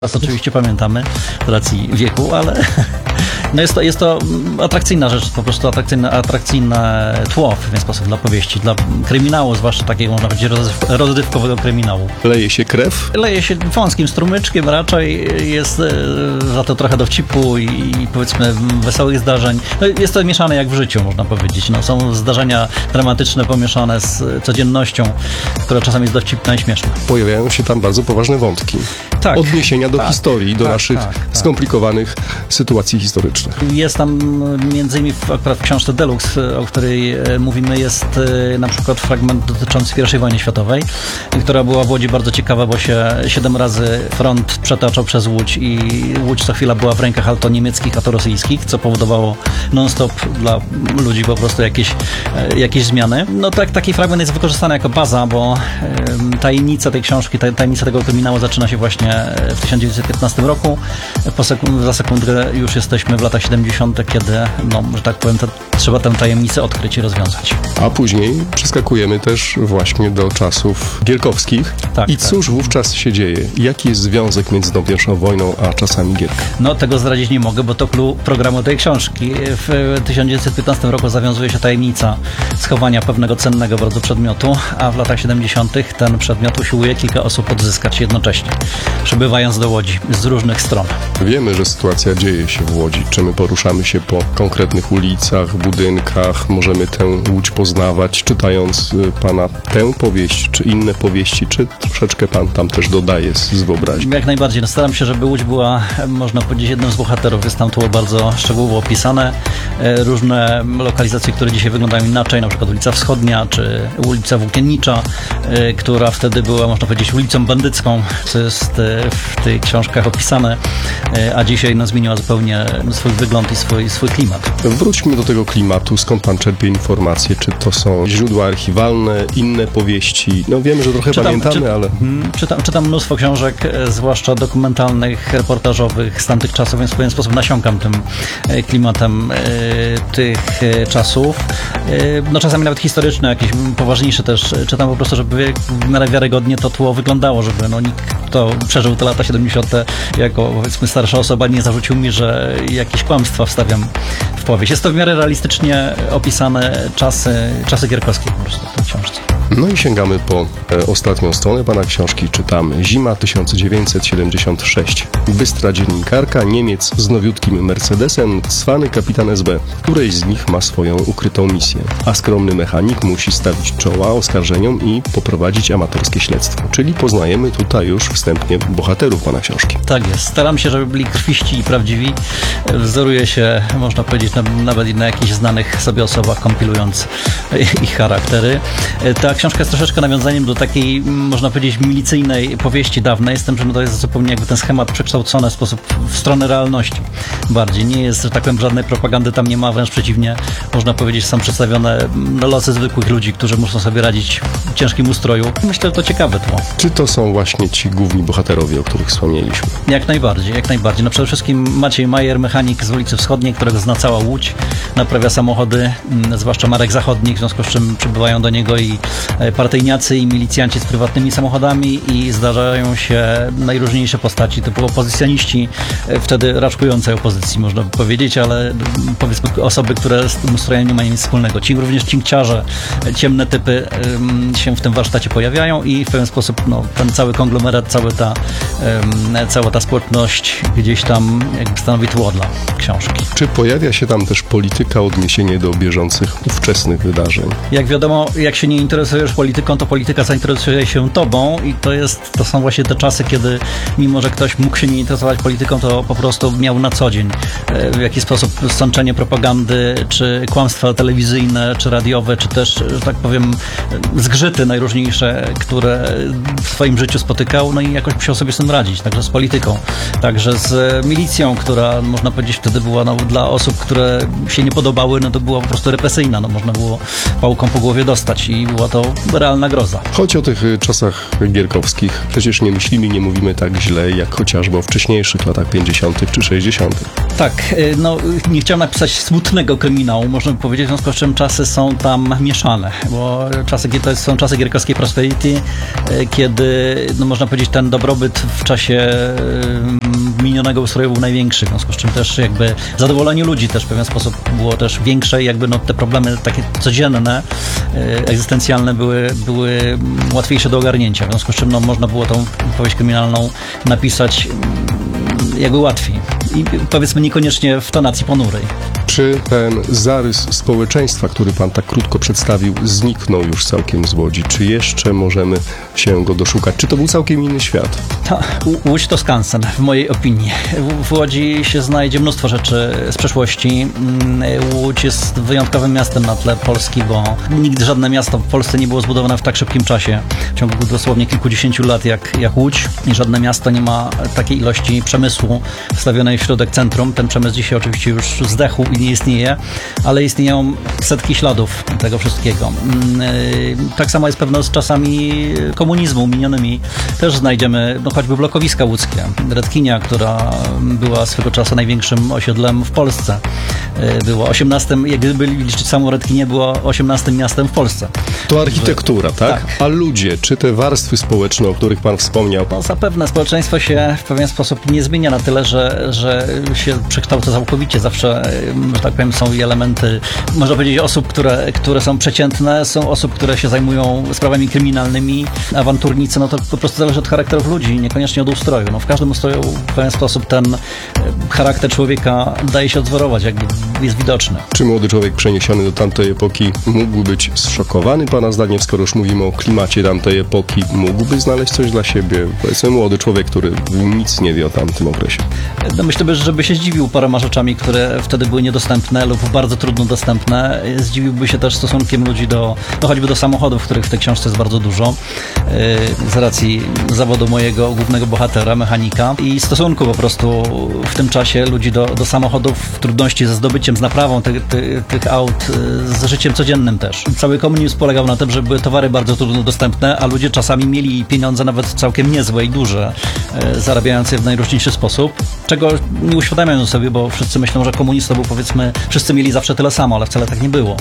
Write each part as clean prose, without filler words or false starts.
Teraz oczywiście pamiętamy z racji wieku, ale no jest to atrakcyjna rzecz, po prostu atrakcyjne tło w pewien sposób dla powieści, dla kryminału, zwłaszcza takiego, można powiedzieć, rozrywkowego kryminału. Leje się krew? Leje się wąskim strumyczkiem, raczej jest za to trochę dowcipu i powiedzmy wesołych zdarzeń. No, jest to mieszane jak w życiu, można powiedzieć. No, są zdarzenia dramatyczne pomieszane z codziennością, która czasami jest dowcipna i śmieszna. Pojawiają się tam bardzo poważne wątki. Tak. Odniesienia do historii, do naszych skomplikowanych sytuacji historycznych. Jest tam między innymi akurat w książce Deluxe, o której mówimy, jest na przykład fragment dotyczący I wojny światowej, która była w Łodzi bardzo ciekawa, bo się 7 razy front przetaczał przez Łódź i Łódź co chwila była w rękach albo niemieckich, a to rosyjskich, co powodowało non-stop dla ludzi po prostu jakieś zmiany. No tak, taki fragment jest wykorzystany jako baza, bo tajemnica tej książki, tajemnica tego kryminału zaczyna się właśnie w 1915 roku. Za sekundkę już jesteśmy w latach 70., kiedy, no, że tak powiem, trzeba tę tajemnicę odkryć i rozwiązać. A później przeskakujemy też właśnie do czasów gierkowskich. Tak, I cóż wówczas się dzieje? Jaki jest związek między tą I wojną a czasami Gierka? No, tego zdradzić nie mogę, bo to clue programu tej książki. W 1915 roku zawiązuje się tajemnica schowania pewnego cennego bardzo przedmiotu, a w latach 70. ten przedmiot usiłuje kilka osób odzyskać jednocześnie, przybywając do Łodzi z różnych stron. Wiemy, że sytuacja dzieje się w Łodzi. Czy my poruszamy się po konkretnych ulicach, budynkach, możemy tę Łódź poznawać, czytając pana tę powieść, czy inne powieści, czy troszeczkę pan tam też dodaje z wyobraźni? Jak najbardziej. No, staram się, żeby Łódź była, można powiedzieć, jednym z bohaterów. Jest tam tło bardzo szczegółowo opisane. Różne lokalizacje, które dzisiaj wyglądają inaczej, na przykład ulica Wschodnia, czy ulica Włókiennicza, która wtedy była, można powiedzieć, ulicą bandycką, co jest w tych książkach opisane, a dzisiaj zmieniła zupełnie swój wygląd i swój klimat. Wróćmy do tego klimatu. Skąd pan czerpie informacje? Czy to są źródła archiwalne, inne powieści? No wiemy, że trochę pamiętamy, ale... Czytam mnóstwo książek, zwłaszcza dokumentalnych, reportażowych z tamtych czasów, więc w pewien sposób nasiąkam tym klimatem tych czasów. No czasami nawet historyczne, jakieś poważniejsze też czytam po prostu, żeby w miarę wiarygodnie to tło wyglądało, żeby nikt, kto przeżył te lata 70. jako, powiedzmy, starsza osoba nie zarzucił mi, że jakieś kłamstwa wstawiam w powieść. Jest to w miarę realistycznie opisane czasy gierkowskie po prostu w tej książce. No i sięgamy po ostatnią stronę pana książki. Czytamy: Zima 1976. Bystra dziennikarka, Niemiec z nowiutkim Mercedesem, cwany kapitan SB. Któreś z nich ma swoją ukrytą misję, a skromny mechanik musi stawić czoła oskarżeniom i poprowadzić amatorskie śledztwo. Czyli poznajemy tutaj już wstępnie bohaterów pana książki. Tak jest. Staram się, żeby byli krwiści i prawdziwi. Wzoruję się, można powiedzieć, nawet na jakichś znanych sobie osobach, kompilując ich charaktery. Ta książka jest troszeczkę nawiązaniem do takiej, można powiedzieć, milicyjnej powieści dawnej, z tym, że to jest zupełnie jakby ten schemat przekształcony w stronę realności bardziej. Nie jest, że tak powiem, żadnej propagandy tam nie ma, wręcz przeciwnie, można powiedzieć, są przedstawione losy zwykłych ludzi, którzy muszą sobie radzić w ciężkim ustroju. Myślę, że to ciekawe tło. Czy to są właśnie ci główni bohaterowie, o których wspomnieliśmy? Jak najbardziej. No przede wszystkim Maciej Majer, mechanik z ulicy Wschodniej, którego zna cała Łódź, naprawia samochody, zwłaszcza marek zachodnich, w związku z czym przybywają do niego i partyjniacy, i milicjanci z prywatnymi samochodami i zdarzają się najróżniejsze postaci, typu opozycjoniści, wtedy raczkującej opozycji, można by powiedzieć, ale powiedzmy osoby, które z tym ustrojem nie mają nic wspólnego. Również cinkciarze, ciemne typy się w tym warsztacie pojawiają i w pewien sposób ten cały konglomerat, cała ta społeczność gdzieś tam jakby stanowi tło dla książki. Czy pojawia się tam też polityka, odniesienie do bieżących, ówczesnych wydarzeń? Jak wiadomo, jak się nie interesujesz polityką, to polityka zainteresuje się tobą i to są właśnie te czasy, kiedy mimo, że ktoś mógł się nie interesować polityką, to po prostu miał na co dzień w jakiś sposób sączenie propagandy, czy kłamstwa telewizyjne, czy radiowe, czy też, że tak powiem, zgrzyty najróżniejsze, które w swoim życiu spotykał, no i jakoś musiał sobie z tym radzić, także z polityką, także z milicją, która, można powiedzieć, wtedy była dla osób, które się nie podobały, to była po prostu represyjna, można było pałką po głowie dostać i była to realna groza. Choć o tych czasach gierkowskich przecież nie myślimy, nie mówimy tak źle, jak chociażby o wcześniejszych latach 50. czy 60. Tak, no nie chciałem napisać smutnego kryminału, można by powiedzieć, w związku z czym czasy są tam mieszane, bo to są czasy gierkowskiej prosperity, kiedy, no można powiedzieć, ten dobrobyt w czasie minionego ustroju był największy, w związku z czym też jakby zadowolenie ludzi też w pewien sposób było też większe i jakby no te problemy takie codzienne, egzystencjalne były łatwiejsze do ogarnięcia, w związku z czym no można było tą powieść kryminalną napisać jakby łatwiej i powiedzmy niekoniecznie w tonacji ponurej. Czy ten zarys społeczeństwa, który pan tak krótko przedstawił, zniknął już całkiem z Łodzi? Czy jeszcze możemy się go doszukać? Czy to był całkiem inny świat? Łódź to skansen, w mojej opinii. W Łodzi się znajdzie mnóstwo rzeczy z przeszłości. Łódź jest wyjątkowym miastem na tle Polski, bo nigdy żadne miasto w Polsce nie było zbudowane w tak szybkim czasie, w ciągu dosłownie kilkudziesięciu lat jak Łódź. I żadne miasto nie ma takiej ilości przemysłu wstawionej w środek centrum. Ten przemysł dzisiaj oczywiście już zdechł i nie istnieje, ale istnieją setki śladów tego wszystkiego. Tak samo jest pewno z czasami komunizmu minionymi. Też znajdziemy no, choćby blokowiska łódzkie. Redkinia, która była swego czasu największym osiedlem w Polsce. Była 18, jakby liczyć samą Redkinię, była 18 miastem w Polsce. To architektura, tak? A ludzie, czy te warstwy społeczne, o których pan wspomniał? No, zapewne społeczeństwo się w pewien sposób nie zmienia na tyle, że się przekształca całkowicie. Zawsze, że tak powiem, są i elementy, można powiedzieć, osób, które są przeciętne, są osób, które się zajmują sprawami kryminalnymi, awanturnicy, no to po prostu zależy od charakterów ludzi, niekoniecznie od ustroju. No, w każdym ustroju w pewien sposób ten charakter człowieka daje się odzorować, jakby jest widoczny. Czy młody człowiek przeniesiony do tamtej epoki mógłby być zszokowany, pana zdaniem, skoro już mówimy o klimacie tamtej epoki, mógłby znaleźć coś dla siebie? Powiedzmy młody człowiek, który nic nie wie o tamtym okresie. No myślę, żeby się zdziwił paroma rzeczami, które wtedy były niedostępne lub bardzo trudno dostępne. Zdziwiłby się też stosunkiem ludzi choćby do samochodów, których w tej książce jest bardzo dużo, z racji zawodu mojego głównego bohatera, mechanika, i stosunku po prostu w tym czasie ludzi do samochodów, trudności ze zdobyciem, z naprawą tych aut, z życiem codziennym też. Cały komunizm polegał na tym, że były towary bardzo trudno dostępne, a ludzie czasami mieli pieniądze nawet całkiem niezłe i duże, zarabiając je w najróżniejszy sposób, czego nie uświadamiają sobie, bo wszyscy myślą, że komunizm to był, powiedzmy, wszyscy mieli zawsze tyle samo, ale wcale tak nie było.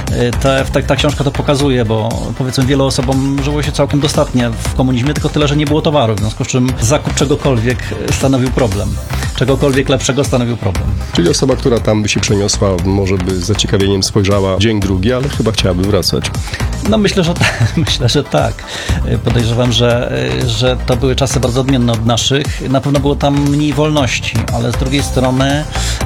Ta książka to pokazuje, bo powiedzmy wielu osobom żyło się całkiem dostatnie w komunizmie, tylko tyle, że nie było towaru, w związku z czym zakup czegokolwiek stanowił problem. Czegokolwiek lepszego stanowił problem. Czyli osoba, która tam by się przeniosła, może by z zaciekawieniem spojrzała dzień drugi, ale chyba chciałaby wracać. No myślę, że tak. Podejrzewam, że to były czasy bardzo odmienne od naszych. Na pewno było tam mniej wolności, ale z drugiej strony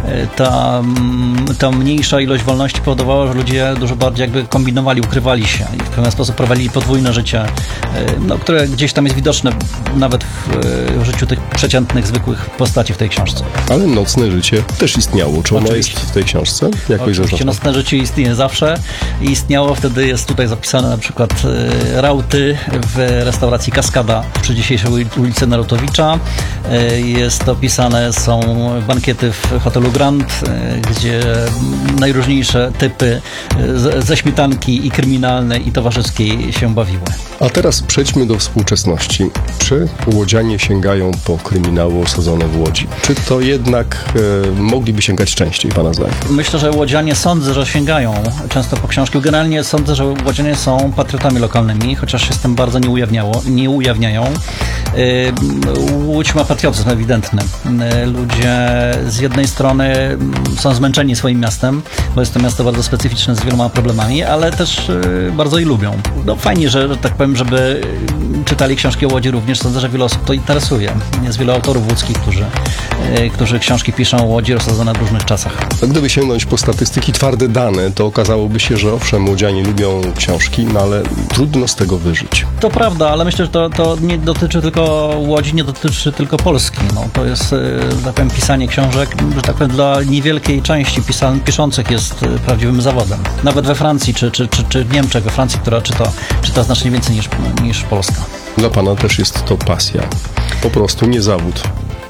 ta mniejsza ilość wolności powodowała, że ludzie dużo bardziej jakby kombinowali, ukrywali się i w pewien sposób prowadzili podwójne życie, no, które gdzieś tam jest widoczne nawet w życiu tych przeciętnych, zwykłych postaci w tej książce. Ale nocne życie też istniało. Czy ono jest w tej książce? Jakoś oczywiście nocne życie istnieje zawsze i istniało, wtedy jest tutaj zapisane na przykład rauty w restauracji Kaskada przy dzisiejszej ulicy Narutowicza. Jest opisane, są bankiety w hotelu Grand, gdzie najróżniejsze typy ze śmietanki i kryminalnej, i towarzyskiej się bawiły. A teraz przejdźmy do współczesności. Czy łodzianie sięgają po kryminały osadzone w Łodzi? Czy to jednak mogliby sięgać częściej, pana zdaniem? Myślę, że łodzianie sądzę, że sięgają często po książki. Generalnie sądzę, że łodzianie są patriotami lokalnymi, chociaż się z tym bardzo nie ujawniają. Łódź ma patriotyzm ewidentny. Ludzie z jednej strony są zmęczeni swoim miastem, bo jest to miasto bardzo specyficzne z wieloma problemami, ale też bardzo je lubią. No fajnie, że tak powiem, żeby czytali książki o Łodzi również. Sądzę, że wiele osób to interesuje. Jest wiele autorów łódzkich, którzy książki piszą o Łodzi rozsadzone w różnych czasach. A gdyby sięgnąć po statystyki, twarde dane, to okazałoby się, że owszem, łodzianie lubią książki, no ale trudno z tego wyżyć. To prawda, ale myślę, że to nie dotyczy tylko Łodzi, nie dotyczy tylko Polski. No, to jest, że tak powiem, pisanie książek, że tak powiem, dla niewielkiej części piszących jest prawdziwym zawodem. Nawet we Francji, czy w Niemczech, we Francji, która czyta znacznie więcej niż Polska. Dla pana też jest to pasja. Po prostu nie zawód.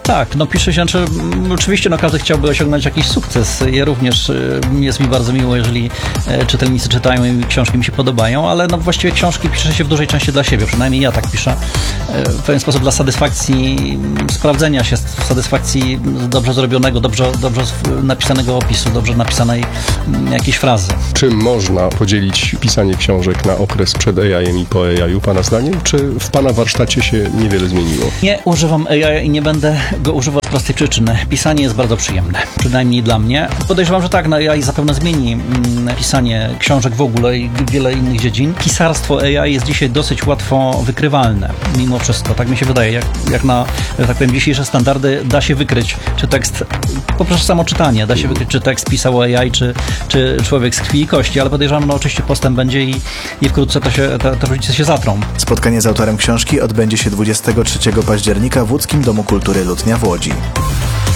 Tak, no pisze się, znaczy, oczywiście każdy chciałby osiągnąć jakiś sukces. Ja również, jest mi bardzo miło, jeżeli czytelnicy czytają i książki mi się podobają, ale no właściwie książki pisze się w dużej części dla siebie, przynajmniej ja tak piszę. W pewien sposób dla satysfakcji sprawdzenia się, satysfakcji dobrze zrobionego, dobrze napisanego opisu, dobrze napisanej jakiejś frazy. Czy można podzielić pisanie książek na okres przed AI-em i po AI-u, pana zdaniem? Czy w pana warsztacie się niewiele zmieniło? Nie używam AI i nie będę go używał z prostej przyczyny. Pisanie jest bardzo przyjemne, przynajmniej dla mnie. Podejrzewam, że tak, AI zapewne zmieni pisanie książek w ogóle i wiele innych dziedzin. Pisarstwo AI jest dzisiaj dosyć łatwo wykrywalne, mimo wszystko. Tak mi się wydaje, jak na, że tak powiem, dzisiejsze standardy da się wykryć, czy tekst, poprzez samo czytanie, da się wykryć, czy tekst pisał AI, czy człowiek z krwi i kości, ale podejrzewam, no oczywiście postęp będzie i wkrótce te różnice się zatrą. Spotkanie z autorem książki odbędzie się 23 października w Łódzkim Domu Kultury Lutnia w Łodzi.